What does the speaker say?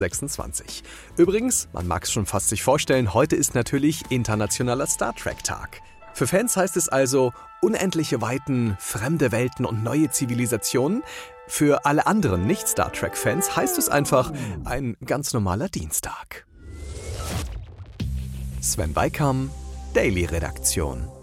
26. Übrigens, man mag es schon fast sich vorstellen, heute ist natürlich Internationaler Star Trek-Tag. Für Fans heißt es also unendliche Weiten, fremde Welten und neue Zivilisationen. Für alle anderen Nicht-Star Trek-Fans heißt es einfach ein ganz normaler Dienstag. Sven Weikam, Daily Redaktion.